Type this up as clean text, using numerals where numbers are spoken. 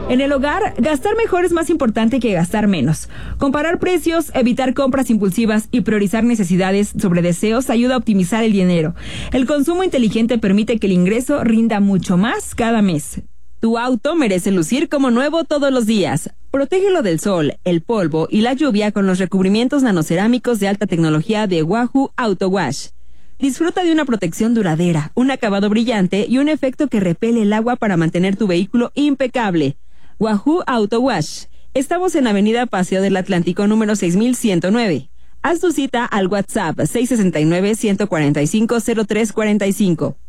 En el hogar, gastar mejor es más importante que gastar menos. Comparar precios, evitar compras impulsivas y priorizar necesidades sobre deseos ayuda a optimizar el dinero. El consumo inteligente permite que el ingreso rinda mucho más cada mes. Tu auto merece lucir como nuevo todos los días. Protégelo del sol, el polvo y la lluvia con los recubrimientos nanocerámicos de alta tecnología de Wahoo Auto Wash. Disfruta de una protección duradera, un acabado brillante y un efecto que repele el agua para mantener tu vehículo impecable. Wahoo Auto Wash. Estamos en Avenida Paseo del Atlántico número 6109. Haz tu cita al WhatsApp 669-145-0345.